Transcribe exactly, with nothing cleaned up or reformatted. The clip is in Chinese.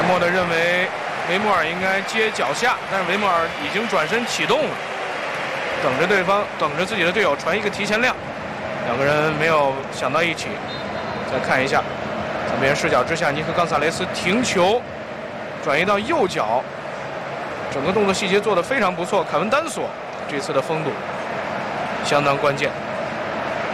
默的认为维莫尔应该接脚下，但是维莫尔已经转身启动了，等着对方，等着自己的队友传一个提前量。两个人没有想到一起。再看一下，从别人视角之下，尼克冈萨雷斯停球，转移到右脚，整个动作细节做得非常不错。凯文丹索这次的封堵相当关键。